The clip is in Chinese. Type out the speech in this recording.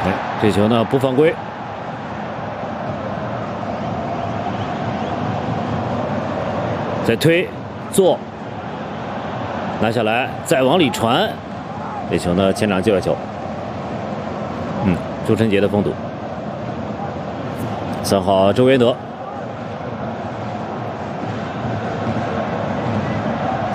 哎，这球呢不犯规。再推，做，拿下来，再往里传。这球呢前场界外球。朱晨杰的封堵。3号周元德。